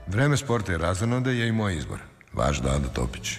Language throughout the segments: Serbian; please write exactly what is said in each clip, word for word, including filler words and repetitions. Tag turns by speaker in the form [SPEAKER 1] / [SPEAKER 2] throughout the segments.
[SPEAKER 1] Vreme sporta je razonode je i moj izbor. Vaš Dado Topić.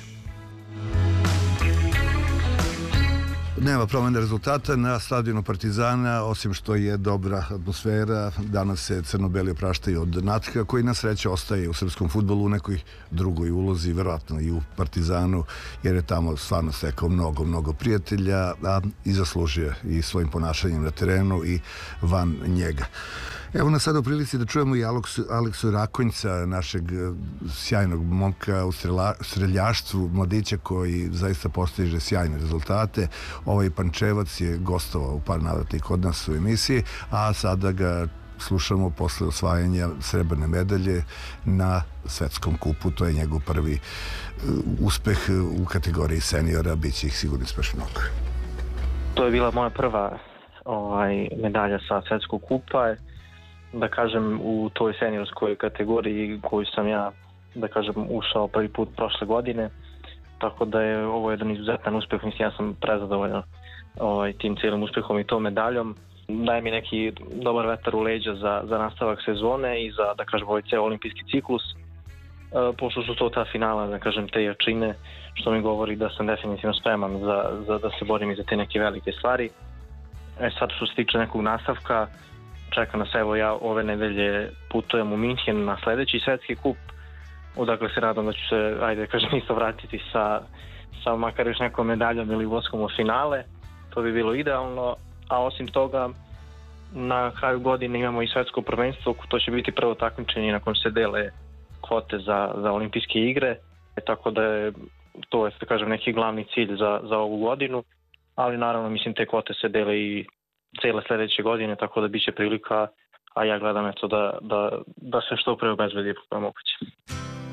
[SPEAKER 2] Nema promene rezultata na stadionu Partizana, osim što je dobra atmosfera. Danas se crno-beli opraštaju od Natka, koji na sreću ostaje u srpskom fudbalu u nekoj drugoj ulozi, verovatno i u Partizanu, jer je tamo stvarno stekao mnogo, mnogo prijatelja, a i zaslužio i svojim ponašanjem na terenu i van njega. Evo nas sada u prilici da čujemo i Aleksu, Aleksu Rakonjca, našeg sjajnog momka u streljaštvu, mladića koji zaista postiže sjajne rezultate. Ovaj Pančevac je gostovao u par navrata i kod nas u emisiji, a sada ga slušamo posle osvajanja srebrne medalje na svetskom kupu. To je njegov prvi uspeh u kategoriji seniora, bit će ih sigurno uspešno mnogo.
[SPEAKER 3] To je bila moja prva ovaj, medalja sa svetskog kupa. Da kažem, u toj seniorskoj kategoriji koju sam ja, da kažem, ušao prvi put prošle godine, tako da je ovo jedan izuzetan uspeh. Mislim, ja sam prezadovoljan ovaj, tim cijelim uspehom i tom medaljom. Daje mi neki dobar vetar u leđa za, za nastavak sezone i za, da kažem, ovaj ceo olimpijski ciklus, e, pošto su to ta finala, da kažem, te jačine, što mi govori da sam definitivno spreman za, za da se borim i za te neke velike stvari. E sad, što se tiče nekog nastavka, čeka nas, evo, ja ove nedelje putujem u Minhen na sledeći svetski kup, odakle se nadam da ću se, ajde kažem, isto vratiti sa, sa makar još nekom medaljom ili ulaskom u finale. To bi bilo idealno, a osim toga na kraju godine imamo i svetsko prvenstvo, to će biti prvo takmičenje nakon se dele kvote za, za olimpijske igre, e, tako da je to je, da kažem, neki glavni cilj za, za ovu godinu, ali naravno, mislim, te kvote se dele i cijele sljedeće godine, tako da bit će prilika, a ja gledam eto da, da, da se što pre obezbedi kako je moguće.